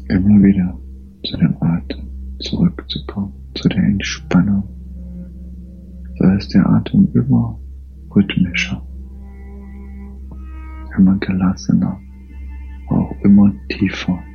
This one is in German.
immer wieder zu dem Atem zurückzukommen, zu der Entspannung. So ist der Atem immer rhythmischer, immer gelassener, auch immer tiefer.